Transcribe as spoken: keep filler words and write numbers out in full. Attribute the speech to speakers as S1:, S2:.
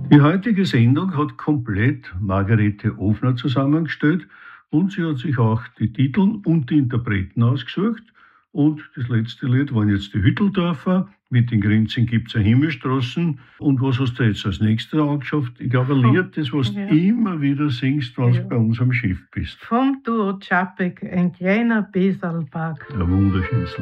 S1: Die heutige Sendung hat komplett Margarete Ofner zusammengestellt und sie hat sich auch die Titel und die Interpreten ausgesucht. Und das letzte Lied waren jetzt die Hütteldorfer, mit den Grenzen gibt's eine Himmelstraßen. Und was hast du jetzt als nächstes angeschafft? Ich glaube, ein Lied, das was
S2: Ja.
S1: du immer wieder singst, wenn du
S2: Ja.
S1: bei uns am Schiff bist.
S2: Vom Duo Čapek, ein kleiner Besalpark.
S1: Ein wunderschönes